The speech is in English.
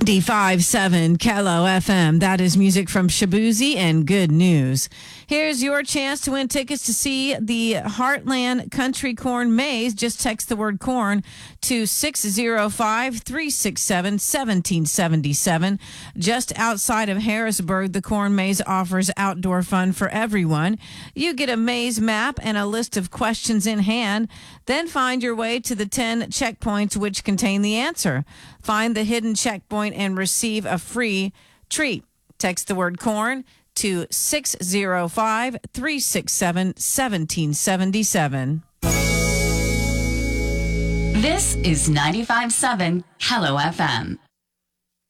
95.7 Kello FM. That is music from Shabuzi and Good News. Here's your chance to win tickets to see the Heartland Country Corn Maze. Just text the word corn to 605-367-1777. Just outside of Harrisburg, the Corn Maze offers outdoor fun for everyone. You get a maze map and a list of questions in hand. Then find your way to the 10 checkpoints which contain the answer. Find the hidden checkpoint and receive a free treat. Text the word corn to 605-367-1777. This is 95.7 Hello FM.